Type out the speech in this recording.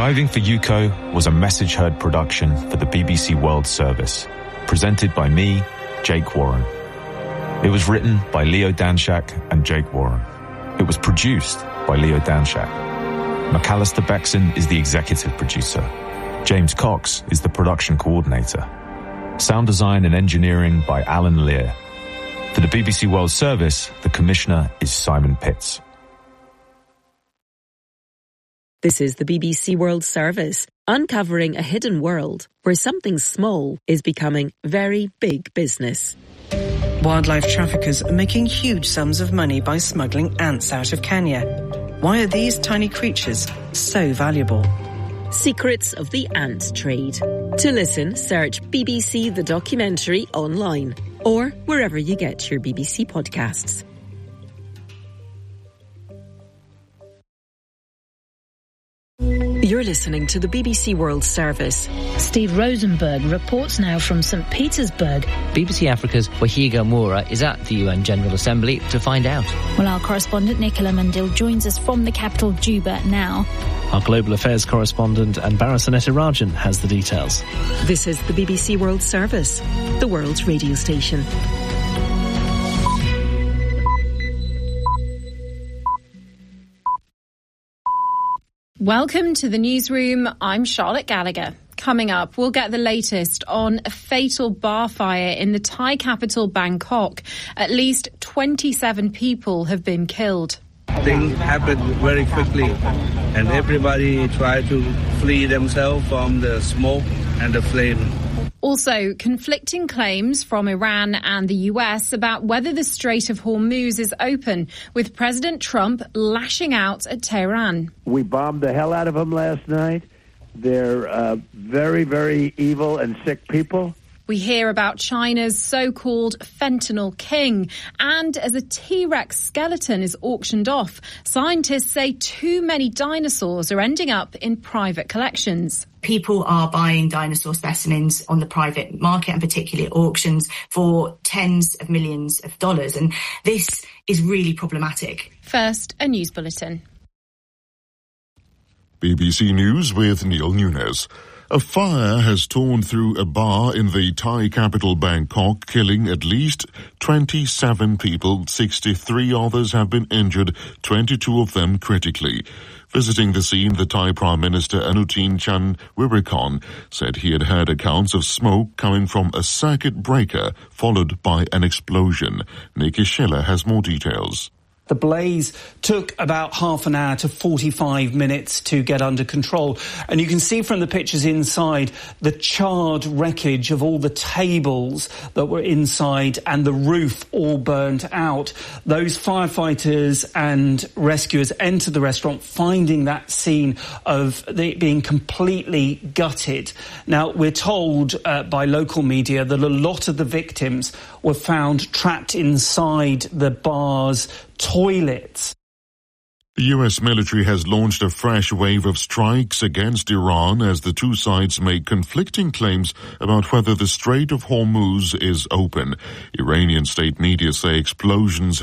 Diving for Yuko was a Message Heard production for the BBC World Service, presented by me, Jake Warren. It was written by Leo Danshak and Jake Warren. It was produced by Leo Danshak. McAllister Bexon is the executive producer. James Cox is the production coordinator. Sound design and engineering by Alan Lear. For the BBC World Service, the commissioner is Simon Pitts. This is the BBC World Service, uncovering a hidden world where something small is becoming very big business. Wildlife traffickers are making huge sums of money by smuggling ants out of Kenya. Why are these tiny creatures so valuable? Secrets of the ant trade. To listen, search BBC The Documentary online or wherever you get your BBC podcasts. You're listening to the BBC World Service. Steve Rosenberg reports now from St. Petersburg. BBC Africa's Wahiga Moura is at the UN General Assembly to find out. Well, our correspondent Nicola Mandil joins us from the capital, Juba, now. Our global affairs correspondent Anbara Sanetirajan has the details. This is the BBC World Service, the world's radio station. Welcome to the newsroom. I'm Charlotte Gallagher. Coming up, we'll get the latest on a fatal bar fire in the Thai capital, Bangkok. At least 27 people have been killed. Things happened very quickly, and everybody tried to flee themselves from the smoke and the flame. Also, conflicting claims from Iran and the US about whether the Strait of Hormuz is open, with President Trump lashing out at Tehran. We bombed the hell out of them last night. They're very, very evil and sick people. We hear about China's so-called fentanyl king. And as a T-Rex skeleton is auctioned off, scientists say too many dinosaurs are ending up in private collections. People are buying dinosaur specimens on the private market and particularly at auctions for tens of millions of dollars. And this is really problematic. First, a news bulletin. BBC News with Neil Nunes. A fire has torn through a bar in the Thai capital Bangkok, killing at least 27 people. 63 others have been injured, 22 of them critically. Visiting the scene, the Thai Prime Minister Anutin Chanvirakon said he had heard accounts of smoke coming from a circuit breaker, followed by an explosion. Nikki Schiller has more details. The blaze took about half an hour to 45 minutes to get under control. And you can see from the pictures inside the charred wreckage of all the tables that were inside and the roof all burnt out. Those firefighters and rescuers entered the restaurant, finding that scene of it being completely gutted. Now, we're told by local media that a lot of the victims were found trapped inside the bar's toilets. The US military has launched a fresh wave of strikes against Iran as the two sides make conflicting claims about whether the Strait of Hormuz is open. Iranian state media say explosions